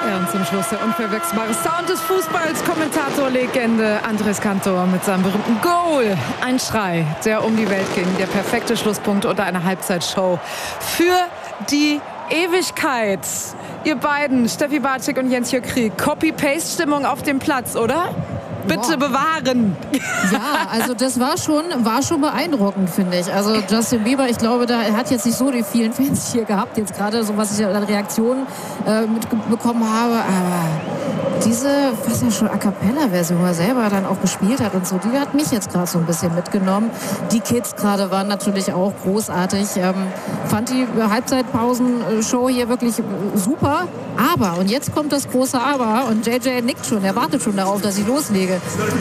Ja, und zum Schluss der unverwechselbare Sound des Fußballs. Kommentator-Legende Andrés Cantor mit seinem berühmten Goal. Ein Schrei, der um die Welt ging. Der perfekte Schlusspunkt unter einer Halbzeitshow für die Ewigkeit. Ihr beiden, Steffi Bartschik und Jens-Jörg Krieg, Copy-Paste-Stimmung auf dem Platz, oder? Bitte bewahren. Ja, also das war schon beeindruckend, finde ich. Also Justin Bieber, ich glaube, er hat jetzt nicht so die vielen Fans hier gehabt, jetzt gerade so, was ich an Reaktionen mitbekommen habe. Aber diese, was ja schon A Cappella-Version, wo er selber dann auch gespielt hat und so, die hat mich jetzt gerade so ein bisschen mitgenommen. Die Kids gerade waren natürlich auch großartig. Fand die Halbzeitpausenshow hier wirklich super. Aber, und jetzt kommt das große Aber, und JJ nickt schon, er wartet schon darauf, dass ich loslege.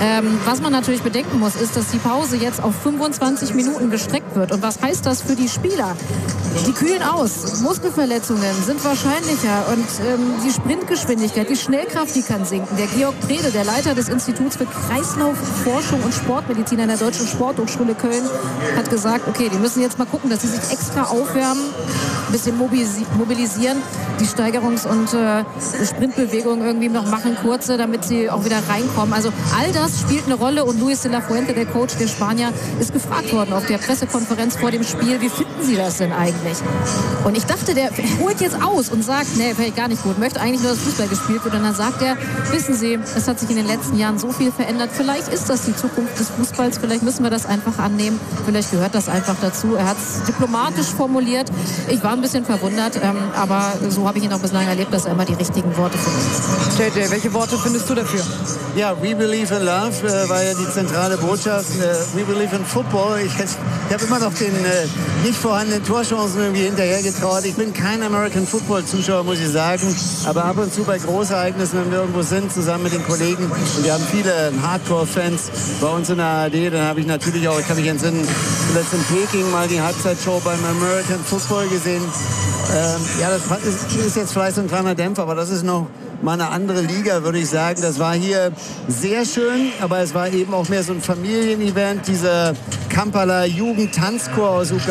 Was man natürlich bedenken muss, ist, dass die Pause jetzt auf 25 Minuten gestreckt wird. Und was heißt das für die Spieler? Die kühlen aus, Muskelverletzungen sind wahrscheinlicher und die Sprintgeschwindigkeit, die Schnellkraft, die kann sinken. Der Georg Prede, der Leiter des Instituts für Kreislaufforschung und Sportmedizin an der Deutschen Sporthochschule Köln, hat gesagt, okay, die müssen jetzt mal gucken, dass sie sich extra aufwärmen, ein bisschen mobilisieren, die Steigerungs- und Sprintbewegungen irgendwie noch machen, kurze, damit sie auch wieder reinkommen. Also all das spielt eine Rolle und Luis de la Fuente, der Coach der Spanier, ist gefragt worden auf der Pressekonferenz vor dem Spiel, wie finden Sie das denn eigentlich? Und ich dachte, der holt jetzt aus und sagt, nee, wäre gar nicht gut, möchte eigentlich nur, dass Fußball gespielt wird. Und dann sagt er, wissen Sie, es hat sich in den letzten Jahren so viel verändert, vielleicht ist das die Zukunft des Fußballs, vielleicht müssen wir das einfach annehmen, vielleicht gehört das einfach dazu. Er hat es diplomatisch formuliert. Ich war ein bisschen verwundert, aber so habe ich ihn auch bislang erlebt, dass er immer die richtigen Worte findet. JJ, welche Worte findest du dafür? Ja, we believe in love war ja die zentrale Botschaft. We believe in football. Ich habe immer noch den nicht vorhandenen Torchancen irgendwie hinterhergetraut. Ich bin kein American Football Zuschauer, muss ich sagen. Aber ab und zu bei Großereignissen, wenn wir irgendwo sind, zusammen mit den Kollegen, und wir haben viele Hardcore-Fans bei uns in der ARD, dann habe ich natürlich auch, ich kann mich entsinnen, zuletzt in Peking mal die Halbzeitshow beim American Football gesehen. Ja, das ist jetzt vielleicht so ein kleiner Dämpfer, aber das ist noch mal eine andere Liga, würde ich sagen. Das war hier sehr schön, aber es war eben auch mehr so ein Familienevent. Dieser Kampala Jugendtanzchor aus Uganda.